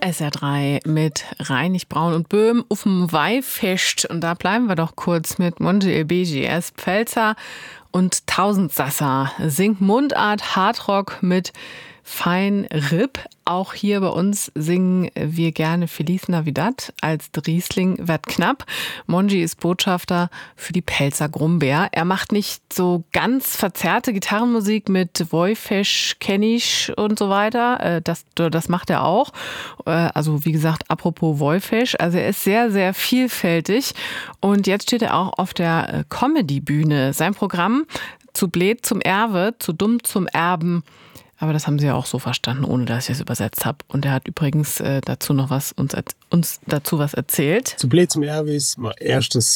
SR3 mit Reinig, Braun und Böhm auf dem Weihfest. Und da bleiben wir doch kurz mit Monty Elbegi. Er ist Pfälzer und Tausendsasser. Singt Mundart, Hardrock mit Fein Ripp. Auch hier bei uns singen wir gerne Feliz Navidad. Als Riesling wird knapp. Monty ist Botschafter für die Pelzer Grumbeer. Er macht nicht so ganz verzerrte Gitarrenmusik mit Voifesh, Kennisch und so weiter. Das macht er auch. Also wie gesagt, apropos Voifesh. Also er ist sehr, sehr vielfältig. Und jetzt steht er auch auf der Comedy-Bühne. Sein Programm: zu blöd zum Erbe, zu dumm zum Erben. Aber das haben Sie ja auch so verstanden, ohne dass ich es übersetzt habe. Und er hat übrigens dazu noch uns dazu was erzählt. Zu blöd zum Erbe ist mein erstes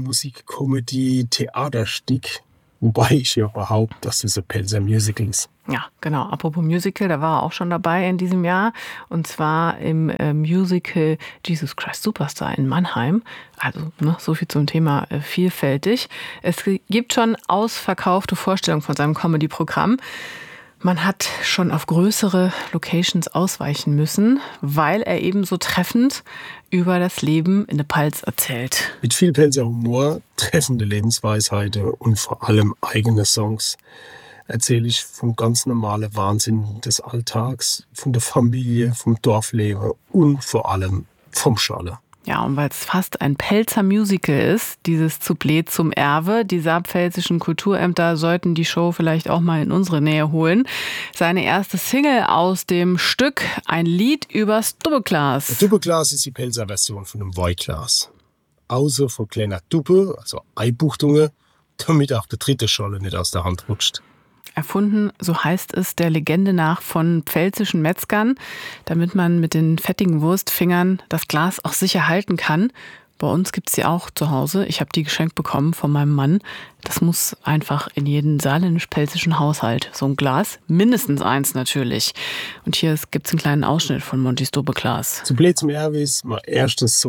Solo-Musik-Comedy-Theaterstück. Wobei ich ja behaupte, dass das ein Pelzer Musical ist. Ja, genau. Apropos Musical, da war er auch schon dabei in diesem Jahr. Und zwar im Musical Jesus Christ Superstar in Mannheim. Also so viel zum Thema vielfältig. Es gibt schon ausverkaufte Vorstellungen von seinem Comedy-Programm. Man hat schon auf größere Locations ausweichen müssen, weil er eben so treffend über das Leben in der Palz erzählt. Mit viel Pelzer Humor, treffende Lebensweisheiten und vor allem eigene Songs erzähle ich vom ganz normalen Wahnsinn des Alltags, von der Familie, vom Dorfleben und vor allem vom Schalle. Ja, und weil es fast ein Pelzer Musical ist, dieses zu blöd zum Erbe, die saarpfälzischen Kulturämter sollten die Show vielleicht auch mal in unsere Nähe holen. Seine erste Single aus dem Stück, ein Lied übers Dubbeglas. Das Dubbeglas ist die Pelzer Version von einem Weinglas. Außer von kleiner Dubbe, also Eibuchtungen, damit auch der dritte Scholle nicht aus der Hand rutscht. Erfunden, so heißt es der Legende nach, von pfälzischen Metzgern, damit man mit den fettigen Wurstfingern das Glas auch sicher halten kann. Bei uns gibt es sie auch zu Hause. Ich habe die geschenkt bekommen von meinem Mann. Das muss einfach in jeden saarländisch-pfälzischen Haushalt. So ein Glas, mindestens eins natürlich. Und hier gibt es einen kleinen Ausschnitt von Montys Dubbeglas. Zu blöd zum Erbe ist mein erstes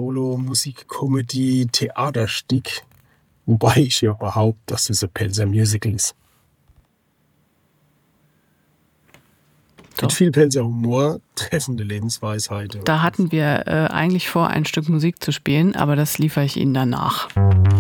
Solo-Musik-Comedy-Theaterstück. Wobei ich ja behaupte, dass das ein Pelzer Musical ist. So. Mit viel Pelzer Humor, treffende Lebensweisheiten. Da hatten wir eigentlich vor, ein Stück Musik zu spielen, aber das liefere ich Ihnen danach.